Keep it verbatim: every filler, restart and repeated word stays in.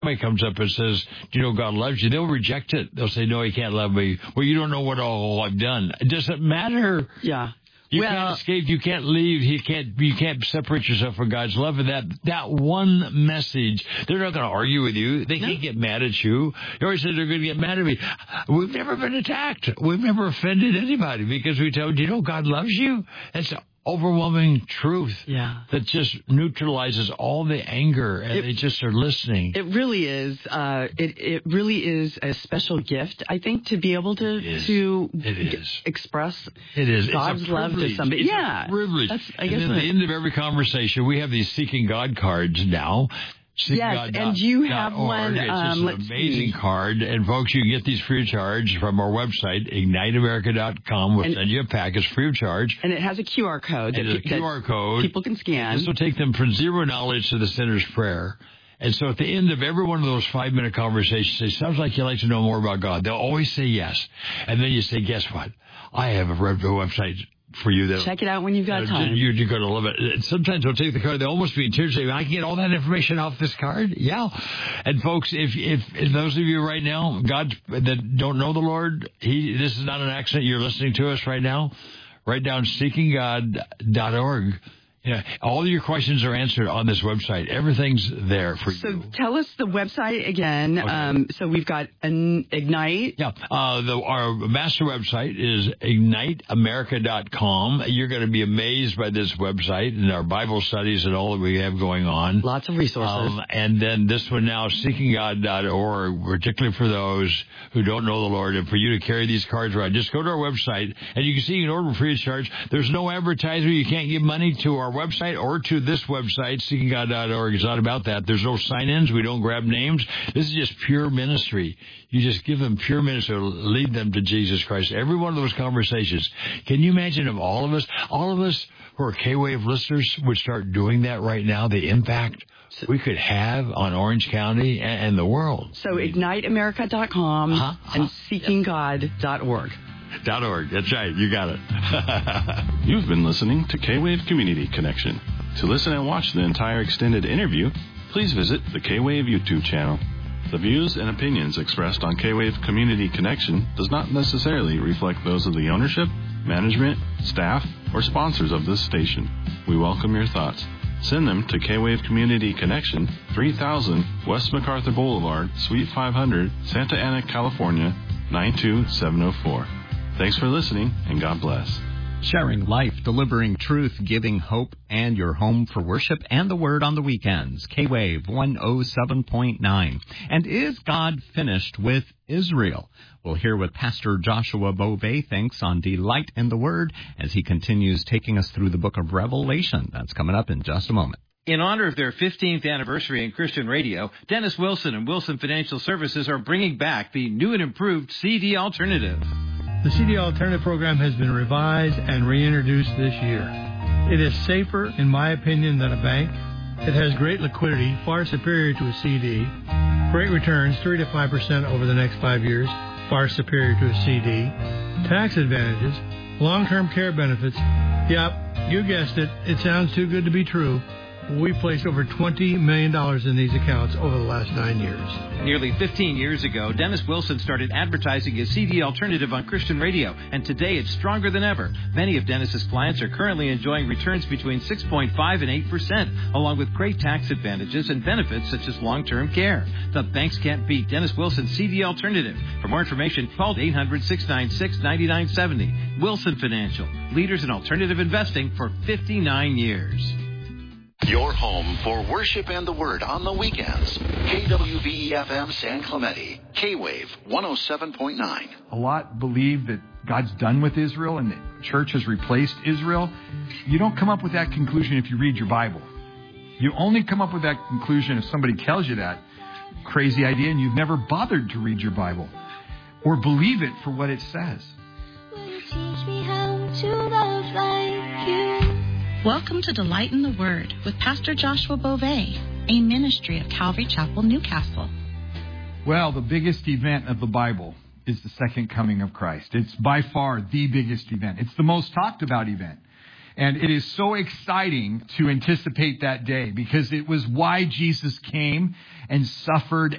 somebody comes up and says, do you know God loves you? They'll reject it. They'll say, no, he can't love me. Well, you don't know what all I've done. It doesn't matter. Yeah. You well, can't escape. You can't leave. You can't. You can't separate yourself from God's love. And that that one message, they're not going to argue with you. They no. can't get mad at you. You always said they're going to get mad at me. We've never been attacked. We've never offended anybody because we tell them, do you know God loves you? That's overwhelming truth yeah. that just neutralizes all the anger, and it, they just are listening. It really is. Uh, it it really is a special gift, I think, to be able to to it is. G- express it is. God's love to somebody. It's yeah, a privilege. That's, I guess and at the end of every conversation, we have these Seeking God cards now. Yes, and you have one. It's um, just an let's amazing see. card. And, folks, you can get these free of charge from our website, ignite america dot com. We'll and, send you a package free of charge. And it has a Q R code. And that, a Q R code. People can scan. This will take them from zero knowledge to the sinner's prayer. And so at the end of every one of those five-minute conversations, it sounds like you'd like to know more about God. They'll always say yes. And then you say, guess what? I have a website for you. That, Check it out when you've got uh, time. You're, you're going to love it. Sometimes they'll take the card. They'll almost be in tears saying, I can get all that information off this card? Yeah. And, folks, if, if, if those of you right now, God, that don't know the Lord, he, this is not an accident. You're listening to us right now. Write down seeking god dot org. Yeah, all your questions are answered on this website. Everything's there for so you. So tell us the website again. Okay. Um, so we've got an Ignite. Yeah, uh, the, our master website is ignite america dot com. You're going to be amazed by this website and our Bible studies and all that we have going on. Lots of resources. Um, and then this one now, seeking god dot org, particularly for those who don't know the Lord, and for you to carry these cards around. Just go to our website, and you can see you can order free of charge. There's no advertisement. You can't give money to our website or to this website, seeking god dot org. It's not about that. There's no sign-ins. We don't grab names. This is just pure ministry. You just give them pure ministry, lead them to Jesus Christ. Every one of those conversations. Can you imagine if all of us, all of us who are K-Wave listeners would start doing that right now, the impact we could have on Orange County and, and the world? So ignite america dot com uh-huh. and seeking god dot org. Dot org. That's right. You got it. You've been listening to K-Wave Community Connection. To listen and watch the entire extended interview, please visit the K-Wave YouTube channel. The views and opinions expressed on K-Wave Community Connection does not necessarily reflect those of the ownership, management, staff, or sponsors of this station. We welcome your thoughts. Send them to K-Wave Community Connection, three thousand West MacArthur Boulevard, Suite five hundred, Santa Ana, California, nine two seven oh four. Thanks for listening, and God bless. Sharing life, delivering truth, giving hope, and your home for worship and the Word on the weekends. K-Wave one oh seven point nine. And is God finished with Israel? We'll hear what Pastor Joshua Bove thinks on Delight in the Word as he continues taking us through the book of Revelation. That's coming up in just a moment. In honor of their fifteenth anniversary in Christian radio, Dennis Wilson and Wilson Financial Services are bringing back the new and improved C D Alternative. The C D Alternative program has been revised and reintroduced this year. It is safer, in my opinion, than a bank. It has great liquidity, far superior to a C D. Great returns, three to five percent over the next five years, far superior to a C D. Tax advantages, long-term care benefits. Yep, you guessed it. It sounds too good to be true. We placed over twenty million dollars in these accounts over the last nine years. Nearly fifteen years ago, Dennis Wilson started advertising his C D Alternative on Christian radio, and today it's stronger than ever. Many of Dennis's clients are currently enjoying returns between six point five and eight percent, along with great tax advantages and benefits such as long-term care. The banks can't beat Dennis Wilson's C D Alternative. For more information, call eight hundred, six nine six, nine nine seven zero. Wilson Financial, leaders in alternative investing for fifty-nine years. Your home for worship and the Word on the weekends. K W V E F M San Clemente. K-Wave one oh seven point nine. A lot believe that God's done with Israel and the church has replaced Israel. You don't come up with that conclusion if you read your Bible. You only come up with that conclusion if somebody tells you that crazy idea and you've never bothered to read your Bible or believe it for what it says. Will you teach me how to love like you? Welcome to Delight in the Word with Pastor Joshua Bove, a ministry of Calvary Chapel, Newcastle. Well, the biggest event of the Bible is the second coming of Christ. It's by far the biggest event. It's the most talked about event. And it is so exciting to anticipate that day because it was why Jesus came and suffered